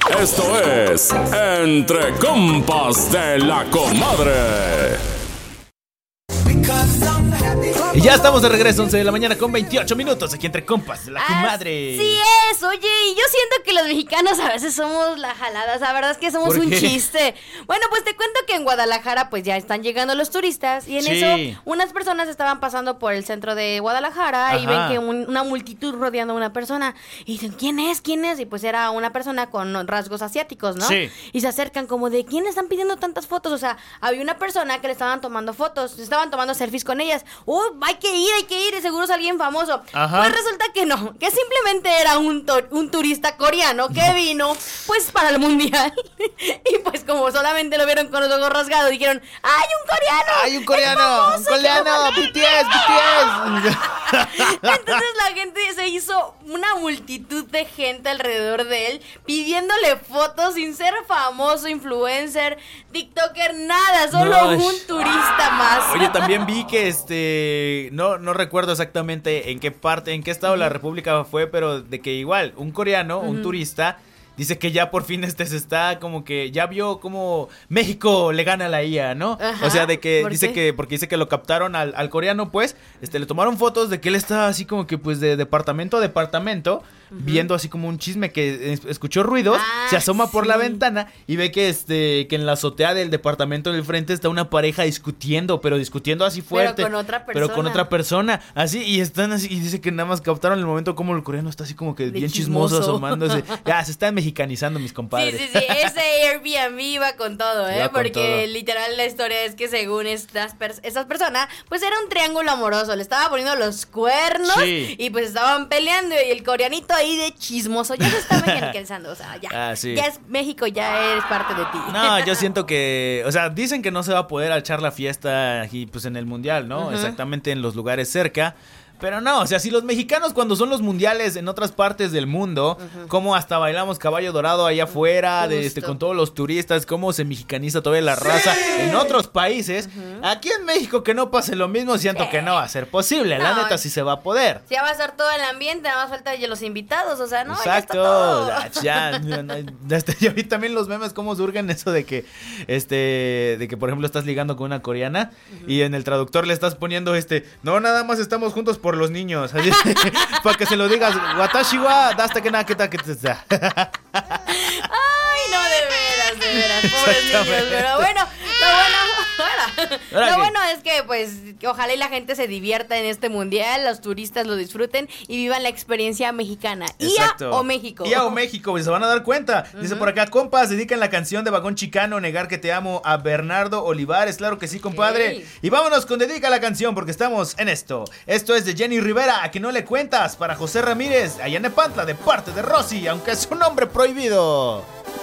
Esto es Entre Compas de la Comadre. Y ya estamos de regreso, 11 de la mañana con 28 minutos aquí Entre Compas de la Comadre. Sí es, oye, y yo siento que los mexicanos a veces somos la jalada, la verdad es que somos un chiste. Bueno, pues te cuento que en Guadalajara pues ya están llegando los turistas y en eso unas personas estaban pasando por el centro de Guadalajara y ven que una multitud rodeando a una persona y dicen, ¿quién es? ¿Quién es? Y pues era una persona con rasgos asiáticos, ¿no? Sí. Y se acercan como de, ¿quién le están pidiendo tantas fotos? O sea, había una persona que le estaban tomando fotos, estaban tomando selfies con ellas. Hay que ir, y seguro es alguien famoso. Pues resulta que no, que simplemente era un turista coreano que vino, pues, para el mundial. Y pues como solamente lo vieron con los ojos rasgados, dijeron, ¡ay, un coreano! ¡Un coreano! ¡BTS! Entonces la gente se hizo una multitud de gente alrededor de él, pidiéndole fotos sin ser famoso, influencer, tiktoker, nada, solo un turista más. Oye, también vi que no recuerdo exactamente en qué estado de la República fue, pero de que igual, un coreano, un turista, dice que ya por fin se está como que ya vio como México le gana a la IA, ¿no? O sea, de que porque dice que lo captaron al coreano, pues, le tomaron fotos de que él estaba así como que pues de departamento a departamento, viendo así como un chisme que escuchó ruidos, se asoma por la ventana y ve que que en la azotea del departamento del frente está una pareja discutiendo así fuerte, pero con otra persona, así, y están así, y dice que nada más captaron el momento como el coreano está así como que bien chismoso asomándose. Ya se están mexicanizando mis compadres. Sí, ese Airbnb iba con todo, porque literal la historia es que según esas personas, pues era un triángulo amoroso, le estaba poniendo los cuernos y pues estaban peleando y el coreanito ahí de chismoso ya se está mexicanizando, o sea, ya es México, ya eres parte de ti. No, yo siento que, o sea, dicen que no se va a poder echar la fiesta aquí pues en el mundial, ¿no? Exactamente en los lugares cerca. Pero no, o sea, si los mexicanos cuando son los mundiales en otras partes del mundo, como hasta bailamos caballo dorado allá afuera, con todos los turistas, cómo se mexicaniza toda la raza en otros países, aquí en México que no pase lo mismo, siento que no va a ser posible, la neta sí se va a poder. Ya va a ser todo el ambiente, nada más falta los invitados, o sea, no, exacto, ya está todo. Yo vi también los memes cómo surgen eso de que, de que por ejemplo estás ligando con una coreana y en el traductor le estás poniendo no, nada más estamos juntos por los niños, así, para que se lo digas, watashi wa dasta que nada que ta que te da. Ay, no, de veras, pobres niños, pero bueno, lo bueno es que pues ojalá y la gente se divierta en este mundial, los turistas lo disfruten y vivan la experiencia mexicana. IA o México. IA o México, pues se van a dar cuenta. Dice por acá, compas, dedican la canción de Vagón Chicano, Negar que te amo, a Bernardo Olivares. Claro que sí, compadre. Y vámonos con Dedica la canción porque estamos en esto. Esto es de Jenny Rivera, a que no le cuentas, para José Ramírez, allá en Nepantla, de parte de Rosy, aunque es un nombre prohibido.